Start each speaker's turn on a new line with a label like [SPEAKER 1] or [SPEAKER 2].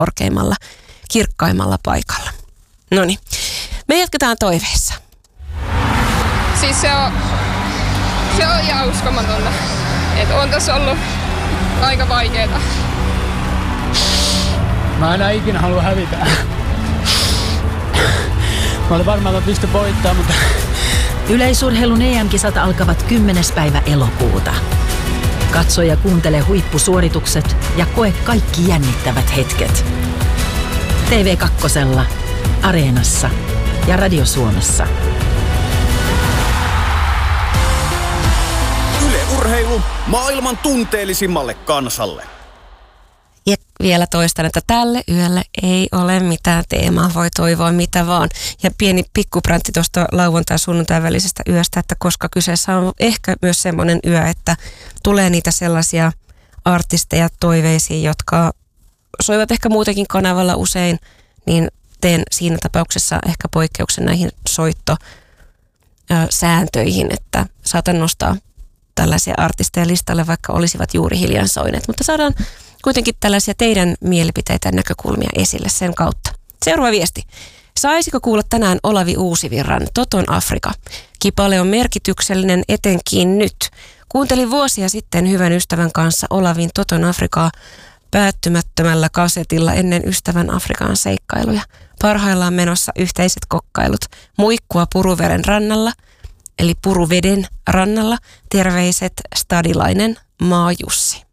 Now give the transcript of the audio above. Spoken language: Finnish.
[SPEAKER 1] korkeimmalla, kirkkaimmalla paikalla. Noniin, me jatketaan toiveissa.
[SPEAKER 2] Siis se on ihan uskomatonta. Että on tässä ollut aika vaikeeta.
[SPEAKER 3] Mä enää ikinä halua hävitä. Mä olin varmaan, että pystyn voittamaan, mutta...
[SPEAKER 4] Yleisurheilun EM-kisat alkavat 10. päivä elokuuta. Katso ja kuuntele huippusuoritukset ja koe kaikki jännittävät hetket. TV2, Areenassa ja Radio Suomessa.
[SPEAKER 5] Yle Urheilu maailman tunteellisimmalle kansalle.
[SPEAKER 1] Ja vielä toistan, että tälle yölle ei ole mitään teemaa, voi toivoa mitä vaan. Ja pieni pikkuprantti tuosta lauantai-sunnuntai välisestä yöstä, että koska kyseessä on ehkä myös semmoinen yö, että tulee niitä sellaisia artisteja toiveisiin, jotka soivat ehkä muutenkin kanavalla usein, niin teen siinä tapauksessa ehkä poikkeuksen näihin soittosääntöihin, että saatan nostaa tällaisia artisteja listalle, vaikka olisivat juuri hiljan soineet, mutta saadaan kuitenkin tällaisia teidän mielipiteitä ja näkökulmia esille sen kautta. Seuraava viesti. Saisiko kuulla tänään Olavi Uusivirran Toton Afrika? Kipale on merkityksellinen etenkin nyt. Kuuntelin vuosia sitten hyvän ystävän kanssa Olavin Toton Afrikaa päättymättömällä kasetilla ennen ystävän Afrikan seikkailuja. Parhaillaan menossa yhteiset kokkailut. Muikkua Puruveden rannalla, eli Puruveden rannalla. Terveiset stadilainen Maajussi.